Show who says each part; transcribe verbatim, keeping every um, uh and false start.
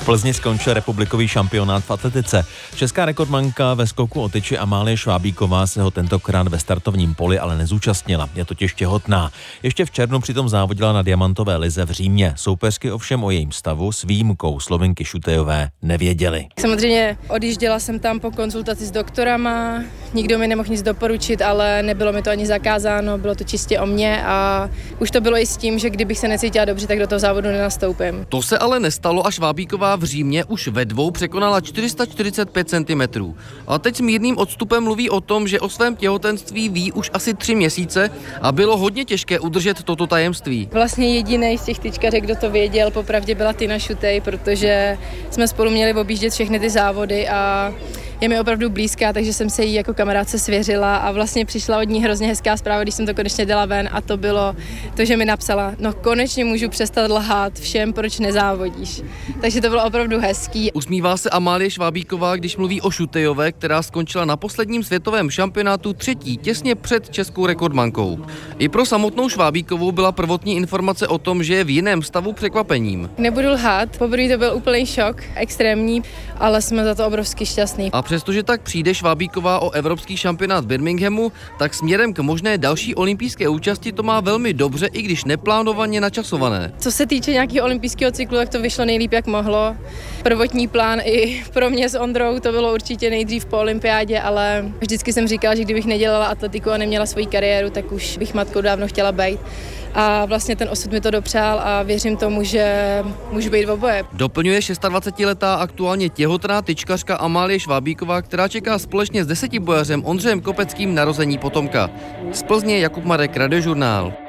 Speaker 1: V Plzni skončil republikový šampionát v atletice. Česká rekordmanka ve skoku o tyči Amálie Švábíková se ho tentokrát ve startovním poli ale nezúčastnila. Je totiž těhotná. Ještě v červnu přitom závodila na diamantové lize v Římě. Soupeřky ovšem o jejím stavu s výjimkou Slovinky Šutejové nevěděli.
Speaker 2: Samozřejmě odjížděla jsem tam po konzultaci s doktorama, nikdo mi nemohl nic doporučit, ale nebylo mi to ani zakázáno, bylo to čistě o mně a už to bylo i s tím, že kdybych se necítila dobře, tak do toho závodu nenastoupím.
Speaker 3: To se ale nestalo a Švábíková v Římě už ve dvou překonala čtyři sta čtyřicet pět centimetrů. A teď s mírným odstupem mluví o tom, že o svém těhotenství ví už asi tři měsíce a bylo hodně těžké udržet toto tajemství.
Speaker 2: Vlastně jediný z těch tyčkařek, kdo to věděl, popravdě byla Tina Šutej, protože jsme spolu měli objíždět všechny ty závody a je mi opravdu blízká, takže jsem se jí jako kamarádce svěřila a vlastně přišla od ní hrozně hezká zpráva, když jsem to konečně dala ven a to bylo to, že mi napsala, no konečně můžu přestat lhát všem, proč nezávodíš. Takže to bylo opravdu hezký.
Speaker 3: Usmívá se Amálie Švábíková, když mluví o Šutejové, která skončila na posledním světovém šampionátu třetí, těsně před českou rekordmankou. I pro samotnou Švábíkovou byla prvotní informace o tom, že je v jiném stavu překvapením.
Speaker 2: Nebudu lhát, poprvé to byl úplný šok, extrémní, ale jsme za to obrovsky šťastní.
Speaker 3: A přestože tak přijde Švábíková o evropský šampionát v Birminghamu, tak směrem k možné další olympijské účasti to má velmi dobře, i když neplánovaně načasované.
Speaker 2: Co se týče nějakého olympijského cyklu, tak to vyšlo nejlíp, jak mohlo. Prvotní plán i pro mě s Ondrou to bylo určitě nejdřív po olympiádě, ale vždycky jsem říkala, že kdybych nedělala atletiku a neměla svoji kariéru, tak už bych matkou dávno chtěla být. A vlastně ten osud mi to dopřál a věřím tomu, že můžu být v oboje.
Speaker 3: Doplňuje dvacetišestiletá aktuálně těhotná tyčkařka Amálie Švábíková, která čeká společně s desetibojařem Ondřejem Kopeckým narození potomka. Z Plzně Jakub Marek, Radiožurnál.